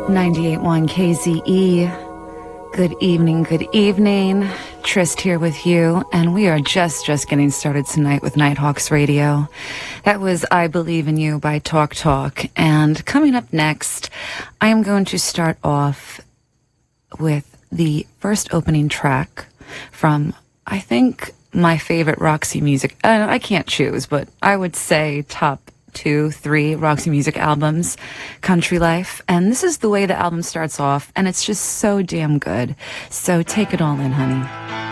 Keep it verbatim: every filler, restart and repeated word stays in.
ninety-eight point one K Z E. Good evening, good evening. Trist here with you, and we are just, just getting started tonight with Nighthawks Radio. That was I Believe in You by Talk Talk, and coming up next, I am going to start off with the first opening track from, I think, my favorite Roxy Music. Uh, I can't choose, but I would say top two, three Roxy Music albums, Country Life. And this is the way the album starts off, and it's just so damn good. So take it all in, honey.